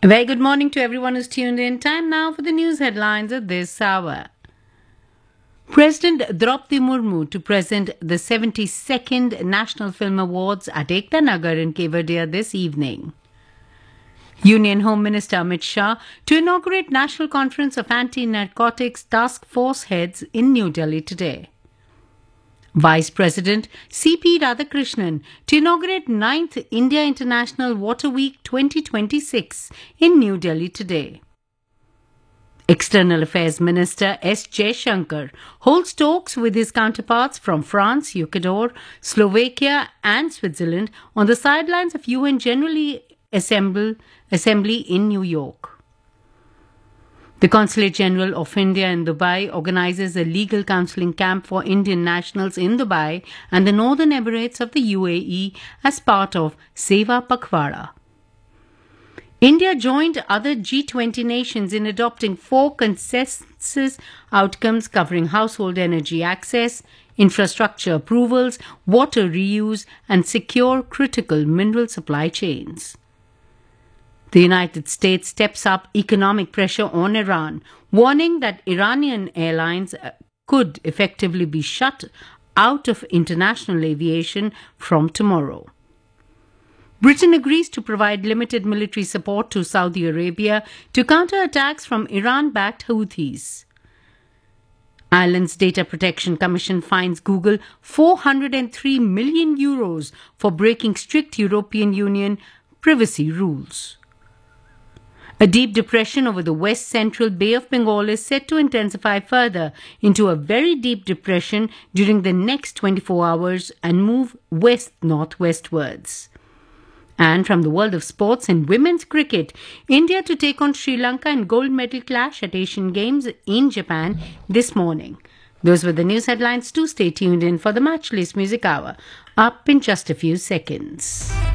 A very good morning to everyone who's tuned in. Time now for the news headlines at this hour. President Draupadi Murmu to present the 72nd National Film Awards at Ekta Nagar in Kevadia this evening. Union Home Minister Amit Shah to inaugurate National Conference of Anti-Narcotics Task Force Heads in New Delhi today. Vice President C.P. Radhakrishnan to inaugurate 9th India International Water Week 2026 in New Delhi today. External Affairs Minister S. Jaishankar holds talks with his counterparts from France, Ecuador, Slovakia and Switzerland on the sidelines of UN General Assembly in New York. The Consulate General of India in Dubai organizes a legal counseling camp for Indian nationals in Dubai and the Northern Emirates of the UAE as part of Seva Pakhwara. India joined other G20 nations in adopting 4 consensus outcomes covering household energy access, infrastructure approvals, water reuse, and secure critical mineral supply chains. The United States steps up economic pressure on Iran, warning that Iranian airlines could effectively be shut out of international aviation from tomorrow. Britain agrees to provide limited military support to Saudi Arabia to counter attacks from Iran-backed Houthis. Ireland's Data Protection Commission fines Google €403 million for breaking strict European Union privacy rules. A deep depression over the west-central Bay of Bengal is set to intensify further into a very deep depression during the next 24 hours and move west-northwestwards. And from the world of sports in women's cricket, India to take on Sri Lanka in gold medal clash at Asian Games in Japan this morning. Those were the news headlines. Do stay tuned in for the Matchless Music Hour. Up in just a few seconds.